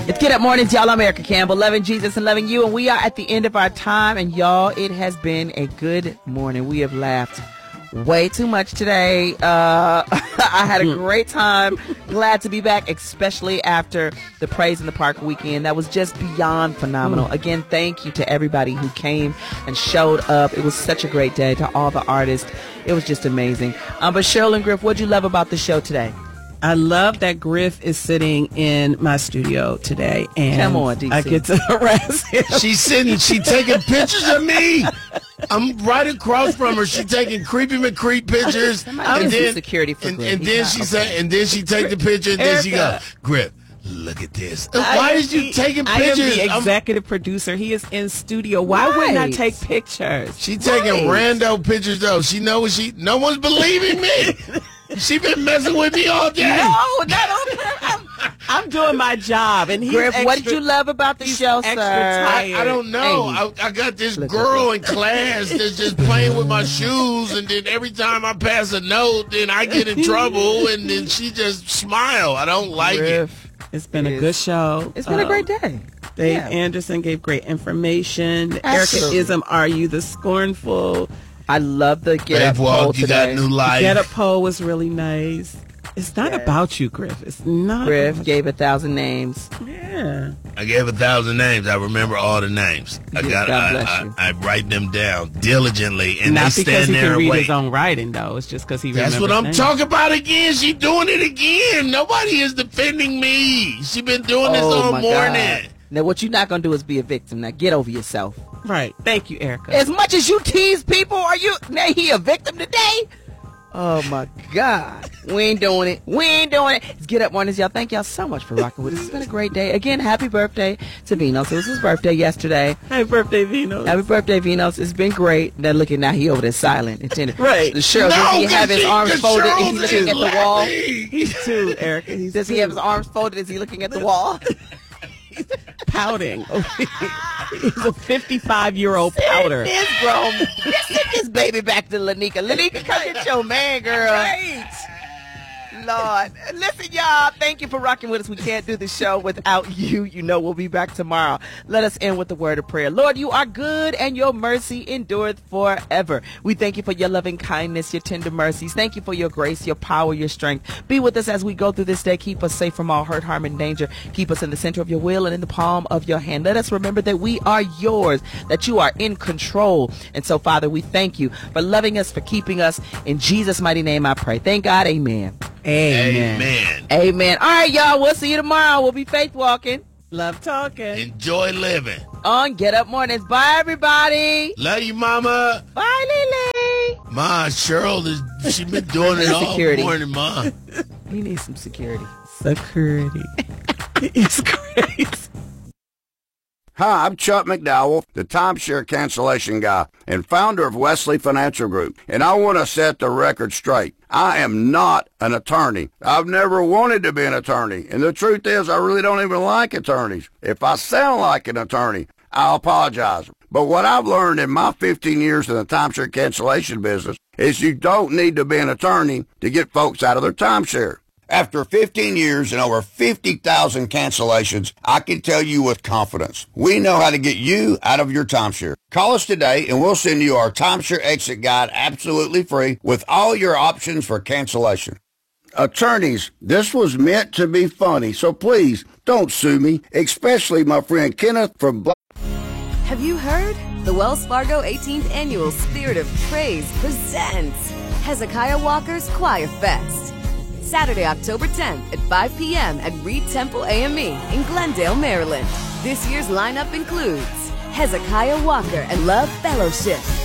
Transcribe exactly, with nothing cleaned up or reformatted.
It's Get Up Mornings, y'all. I'm Erica Campbell, loving Jesus and loving you. And we are at the end of our time. And y'all, it has been a good morning. We have laughed way too much today. Uh, I had a great time. Glad to be back, especially after the Praise in the Park weekend. That was just beyond phenomenal. Again, thank you to everybody who came and showed up. It was such a great day. To all the artists, it was just amazing. Um, but Cheryl and Griff, what'd you love about the show today? I love that Griff is sitting in my studio today, and Come on, D C. I get to harass him. She's sitting, she taking pictures of me. I'm right across from her. She taking creepy McCreep pictures, Somebody and get some then security for and, Griff. and He's then not she okay. say, and then she take the picture, and then she go, Erica. Griff, look at this. I Why am is you the- taking I am pictures? the I'm- executive producer. He is in studio. Why wouldn't I Right. take pictures? She taking Right. rando pictures though. She know what she. No one's believing me. She been messing with me all day. No, not on purpose. I'm, I'm doing my job, and he's Griff, extra, what did you love about the he's show, extra sir? tired. I don't know. Hey. I, I got this Look at girl in class that's just playing with my shoes, and then every time I pass a note, then I get in trouble, and then she just smile. I don't like it. Griff, It's been It a is. good show. it's been a Um, great day. Dave Yeah. Anderson gave great information. Absolutely. Erica Ism, Are You the Scornful? I love the Get Up Babe poll Walk, you got today. new life. Get Up poll was really nice. It's not Yeah. about you, Griff. It's not. Griff about gave a thousand names. you. Yeah. I gave a thousand names. I remember all the names. I Yes, got. God I, bless I, you. I write them down diligently, and Not they because stand he there can and read wait. his own writing, though. It's just because he That's remembers what I'm names. talking about again. She doing it again. Nobody is defending me. She been doing this Oh all my morning. God. Now, what you're not going to do is be a victim. Now, get over yourself. Right. Thank you, Erica. As much as you tease people, are you, now he a victim today? Oh, my God. We ain't doing it. We ain't doing it. It's Get Up Mornings, y'all. Thank y'all so much for rocking with us. It's been a great day. Again, happy birthday to Venus. It was his birthday yesterday. Happy birthday, Vino. Happy birthday, Venus. It's been great. Now, look at now, he over there silent. And tender. Right. The Cheryl, does he have his arms folded and he's looking at the wall? He's too, Erica. He's Does he have his arms folded? Is he looking at the wall? pouting. He's a fifty-five-year-old pouter. This grown, send this baby back to Lanika. Lanika, come get your man, girl. Right. Lord. Listen, y'all, thank you for rocking with us. We can't do the show without you. You know we'll be back tomorrow. Let us end with the word of prayer. Lord, you are good and your mercy endureth forever. We thank you for your loving kindness, your tender mercies. Thank you for your grace, your power, your strength. Be with us as we go through this day. Keep us safe from all hurt, harm, and danger. Keep us in the center of your will and in the palm of your hand. Let us remember that we are yours, that you are in control. And so, Father, we thank you for loving us, for keeping us. In Jesus' mighty name I pray. Thank God. Amen. Amen. Amen. Amen. All right, y'all. We'll see you tomorrow. We'll be faith walking Love talking. Enjoy living. on Get Up Mornings. Bye, everybody. Love you, Mama. Bye, Lily. Ma, Cheryl, is, she been doing it all Security. morning, Ma. We need some security. Security. It's crazy. Hi, I'm Chuck McDowell, the timeshare cancellation guy and founder of Wesley Financial Group, and I want to set the record straight. I am not an attorney. I've never wanted to be an attorney, and the truth is I really don't even like attorneys. If I sound like an attorney, I'll apologize. But what I've learned in my fifteen years in the timeshare cancellation business is you don't need to be an attorney to get folks out of their timeshare. After fifteen years and over fifty thousand cancellations, I can tell you with confidence, we know how to get you out of your timeshare. Call us today and we'll send you our timeshare exit guide absolutely free with all your options for cancellation. Attorneys, this was meant to be funny, so please don't sue me, especially my friend Kenneth from Black. Have you heard? The Wells Fargo eighteenth Annual Spirit of Praise presents Hezekiah Walker's Choir Fest. Saturday, October tenth at five p.m. at Reed Temple A M E in Glendale, Maryland. This year's lineup includes Hezekiah Walker and Love Fellowship,